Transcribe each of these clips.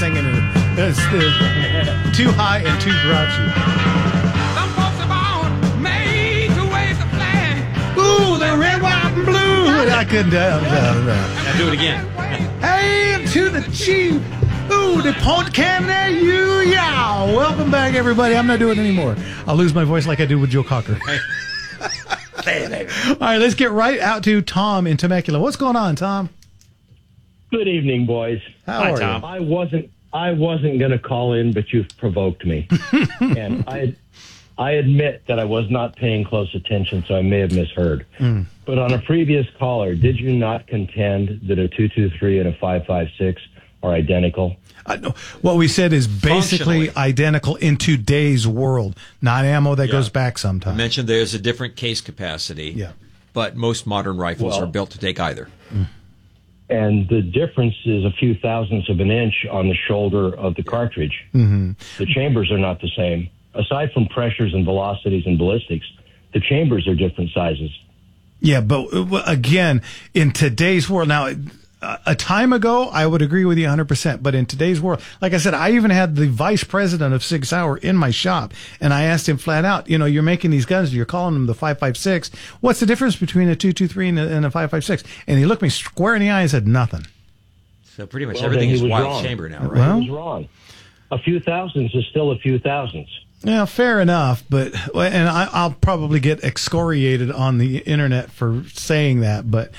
singing it. It's too high and too grouchy. Some folks are born made to wave the flag. Ooh, the red, white, and blue. I couldn't do it. Now do it again. Hey, to the chief. Ooh, the Pont Canada, you, yeah. Welcome back, everybody. I'm not doing it anymore. I'll lose my voice like I did with Joe Cocker. All right, let's get right out to Tom in Temecula. What's going on, Tom? Good evening, boys. How are Tom. you? I wasn't going to call in, but you've provoked me. And I admit that I was not paying close attention, so I may have misheard. But on a previous caller, did you not contend that a 223 and a 556 are identical? What we said is basically Functionally. identical in today's world, not ammo that goes back I sometimes. mentioned there's a different case capacity, Yeah. but most modern rifles Well- are built to take either. And the difference is a few thousandths of an inch on the shoulder of the cartridge. The chambers are not the same. Aside from pressures and velocities and ballistics, the chambers are different sizes. Yeah, but again, in today's world, now, a time ago, I would agree with you 100%. But in today's world, like I said, I even had the vice president of Sig Sauer in my shop, and I asked him flat out, you're making these guns, you're calling them the 556. What's the difference between a 223 and a 556? And he looked me square in the eye and said, nothing. So pretty much Well, everything then is he was wild wrong. chamber now, right? Well- He was wrong. A few thousandths is still a few thousandths. Yeah, fair enough, and I'll probably get excoriated on the internet for saying that, but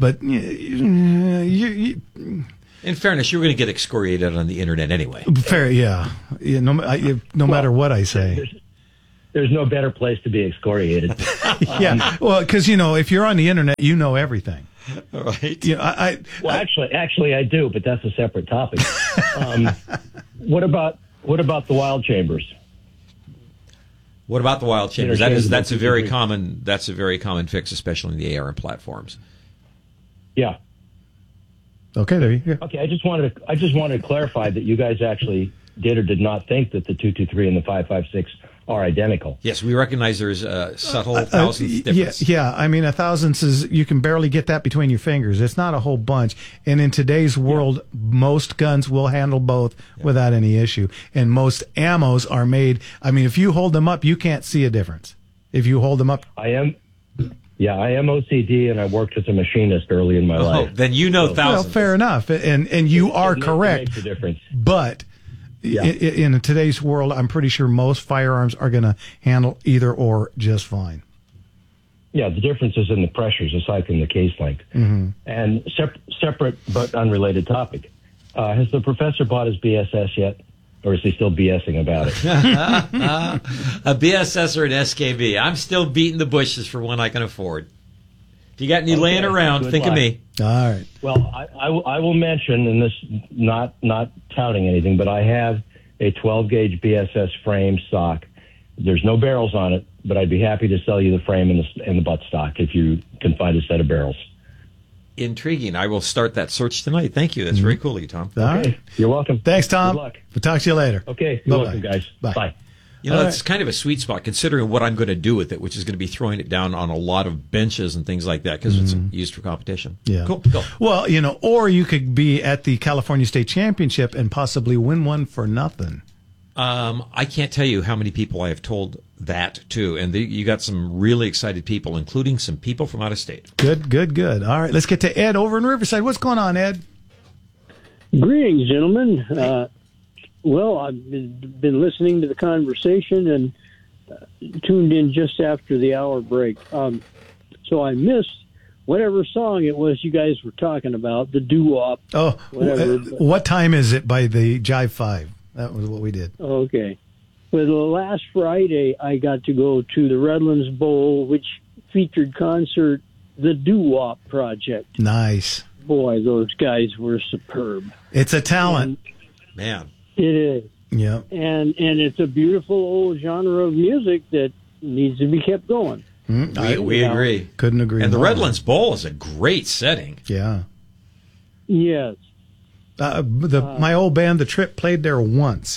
you In fairness, you were going to get excoriated on the internet anyway. fair, yeah. No matter what I say, There's no better place to be excoriated. yeah. Well, because if you're on the internet, you know everything. Right? Well, actually, I do, but that's a separate topic. What about the wild chambers? What about the wild chambers? Interchangeable That's a very 223. common fix, especially in the ARM platforms. Yeah. Okay, there you go. Okay. I just wanted to clarify that you guys actually did or did not think that the 223 and the 556 are identical. Yes, we recognize there's a subtle thousandth difference. Yeah. I mean, a thousandths is you can barely get that between your fingers. It's not a whole bunch. And in today's world, most guns will handle both without any issue. And most ammos are made. I mean, if you hold them up, you can't see a difference. If you hold them up, I am OCD, and I worked as a machinist early in my Oh, life. then you know well, thousands. fair enough. And you are It correct. makes a difference. But in today's world, I'm pretty sure most firearms are going to handle either or just fine. Yeah, the difference is in the pressures, aside from the case length. And separate but unrelated topic. Has the professor bought his BSS yet? Or is he still BSing about it? A BSS or an SKB. I'm still beating the bushes for one I can afford. If you got any laying around, good think of luck. me. All right. Well, I will mention, and this not touting anything, but I have a 12-gauge BSS frame stock. There's no barrels on it, but I'd be happy to sell you the frame and the butt stock if you can find a set of barrels. Intriguing. I will start that search tonight. Thank you. That's very cool of you, Tom. All right. You're welcome. Thanks, Tom. Good luck. We'll talk to you later. Okay, you're Bye-bye. welcome, guys. Bye. Bye. You know, All it's kind of a sweet spot considering what I'm going to do with it, which is going to be throwing it down on a lot of benches and things like that because it's used for competition. Yeah. Cool. Go. Well, or you could be at the California State Championship and possibly win one for nothing. I can't tell you how many people I have told that to, and you got some really excited people, including some people from out of state. Good. All right, let's get to Ed over in Riverside. What's going on, Ed? Greetings, gentlemen. Well, I've been listening to the conversation and tuned in just after the hour break. So I missed whatever song it was you guys were talking about, the doo-wop. Oh, Whatever. what time is it by the Jive 5? That was what we did. Okay. Well, last Friday, I got to go to the Redlands Bowl, which featured concert the Doo-Wop Project. Nice. Boy, those guys were superb. It's a talent. Man. It is. Yeah. And it's a beautiful old genre of music that needs to be kept going. We agree. Couldn't agree And the more. Redlands Bowl is a great setting. Yeah. Yes. My old band, The Trip, played there once.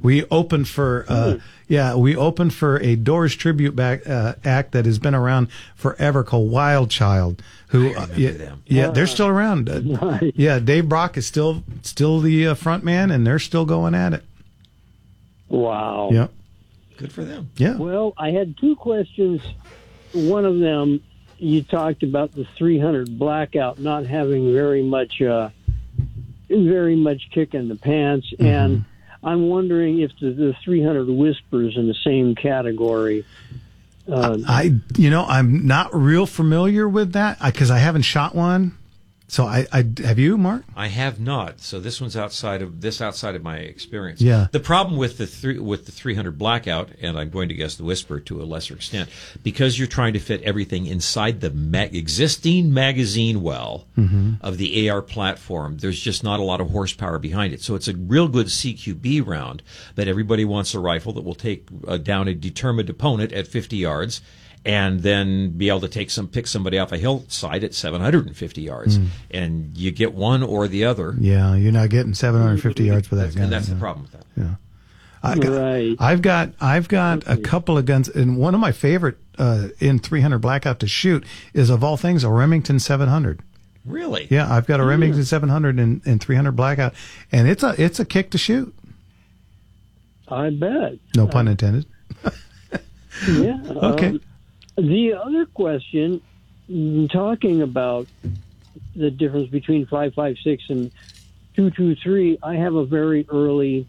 We opened for we opened for a Doors tribute act that has been around forever called Wild Child. Who them. they're still around. Right. Yeah, Dave Brock is still the front man, and they're still going at it. Wow. Yeah, Good for them. yeah. Well, I had two questions. One of them, you talked about the 300 blackout not having very much kick in the pants, and I'm wondering if the 300 whispers in the same category. I'm not real familiar with that because I haven't shot one. So I have you, Mark? I have not. So this one's outside of my experience. Yeah. The problem with the 300 blackout, and I'm going to guess the Whisper to a lesser extent, because you're trying to fit everything inside the existing magazine well of the AR platform. There's just not a lot of horsepower behind it. So it's a real good CQB round, but everybody wants a rifle that will take down a determined opponent at 50 yards. And then be able to pick somebody off a hillside at 750 yards, and you get one or the other. Yeah, you're not getting 750 yards for that gun. And that's the problem with that. Yeah. I've got a couple of guns, and one of my favorite in 300 blackout to shoot is, of all things, a Remington 700. Really? Yeah, I've got a Remington 700 in 300 blackout, and it's a kick to shoot. I bet. No pun intended. Yeah. Okay. The other question, talking about the difference between 5.56 and 2.23, I have a very early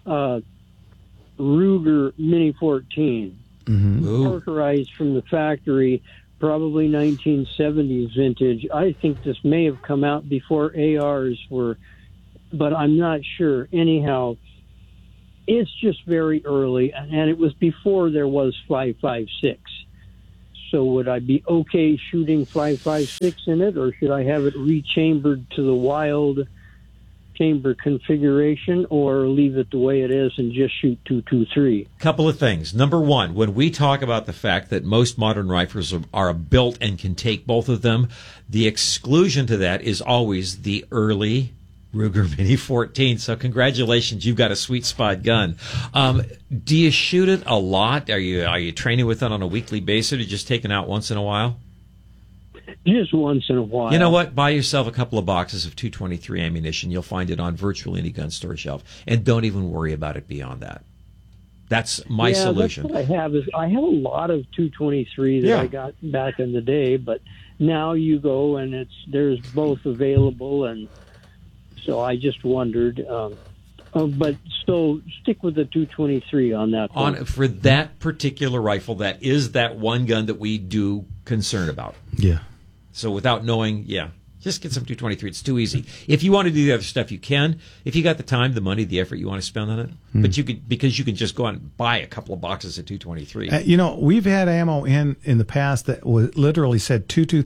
Ruger Mini 14, Parkerized from the factory, probably 1970s vintage. I think this may have come out before ARs were, but I'm not sure. Anyhow, it's just very early, and it was before there was 5.56. So would I be okay shooting 5.56 in it, or should I have it rechambered to the wild chamber configuration, or leave it the way it is and just shoot 2.23? Couple of things. Number one, when we talk about the fact that most modern rifles are built and can take both of them, the exclusion to that is always the early Ruger Mini 14. So congratulations, you've got a sweet spot gun. Do you shoot it a lot? Are you training with it on a weekly basis, or just taking out once in a while? Just once in a while. You know what? Buy yourself a couple of boxes of 223 ammunition. You'll find it on virtually any gun store shelf, and don't even worry about it beyond that. That's my solution. That's what I have. I have a lot of 223 that I got back in the day, but now you go and there's both available, and so I just wondered. But still, stick with the 223 on that one. For that particular rifle, that is that one gun that we do concern about. Yeah. So without knowing, just get some 223. It's too easy. If you want to do the other stuff, you can. If you got the time, the money, the effort you want to spend on it, but you can just go out and buy a couple of boxes of 223. We've had ammo in the past that was literally said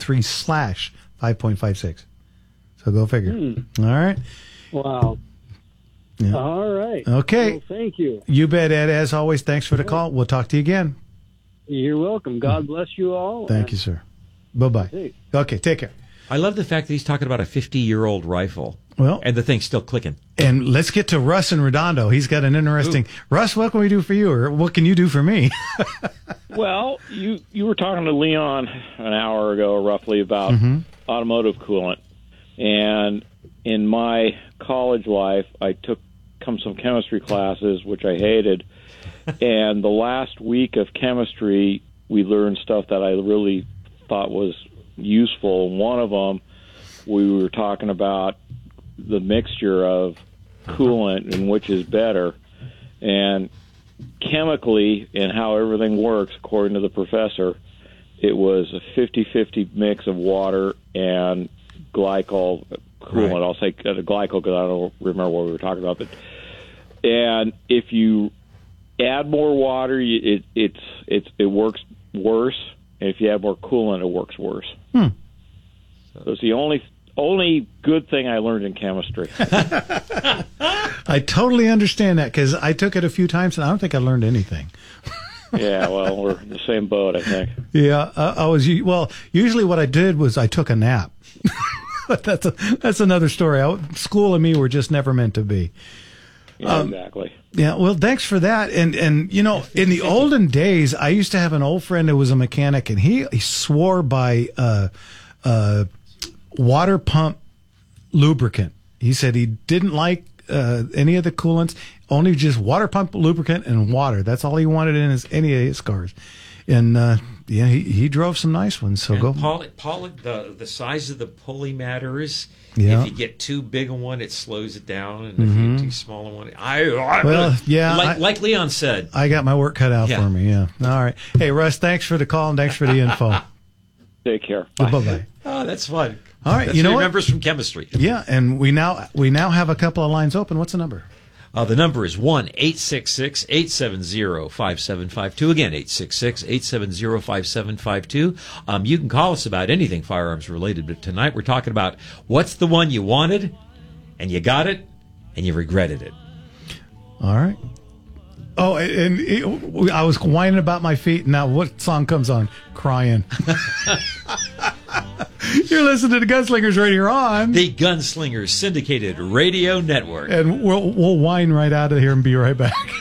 223/5.56. So go figure. All right. Wow. Yeah. All right. Okay. Well, thank you. You bet, Ed. As always, thanks for the call. We'll talk to you again. You're welcome. God bless you all. Thank you, sir. Bye-bye. Hey. Okay, take care. I love the fact that he's talking about a 50-year-old rifle. Well, and the thing's still clicking. And let's get to Russ in Redondo. He's got an interesting... Russ, what can we do for you, or what can you do for me? Well, you were talking to Leon an hour ago, roughly, about automotive coolant. And in my college life, I took some chemistry classes, which I hated. And the last week of chemistry, we learned stuff that I really thought was useful. One of them, we were talking about the mixture of coolant and which is better. And chemically, and how everything works, according to the professor, it was a 50-50 mix of water and glycol coolant. Right. I'll say glycol because I don't remember what we were talking about. And if you add more water, it works worse. And if you add more coolant, it works worse. So it's the only good thing I learned in chemistry. I totally understand that because I took it a few times and I don't think I learned anything. Yeah, well, we're in the same boat, I think. Yeah, usually what I did was I took a nap. But that's another story. School and me were just never meant to be. Yeah, exactly. Yeah, well, thanks for that. And you know, in the olden days, I used to have an old friend who was a mechanic, and he swore by water pump lubricant. He said he didn't like any of the coolants, only just water pump lubricant and water. That's all he wanted in any of his cars. And yeah, he drove some nice ones. So And go. Paul, the size of the pulley matters. Yeah. If you get too big a one, it slows it down, and if you too small a one, Well, yeah, like Leon said. I got my work cut out Yeah. for me. Yeah. All right. Hey, Russ, thanks for the call and thanks for the info. Take care. Bye bye. Oh, that's fun. All right, That's you know what he what? remembers from chemistry. Yeah, and we now have a couple of lines open. What's the number? The number is 1-866-870-5752. Again, 866-870-5752. You can call us about anything firearms related, but tonight we're talking about what's the one you wanted, and you got it, and you regretted it. All right. Oh, and I was whining about my feet. Now, what song comes on? Crying. You're listening to Gunslingers right here on. The Gunslingers Syndicated Radio Network. And we'll whine right out of here and be right back.